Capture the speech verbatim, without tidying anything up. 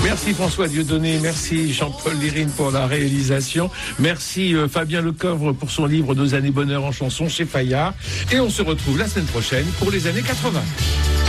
Merci François Dieudonné, merci Jean-Paul Lérine pour la réalisation, merci euh, Fabien Lecoeuvre pour son livre Nos années bonheur en chanson chez Fayard. Et on se retrouve la semaine prochaine pour les années quatre-vingts.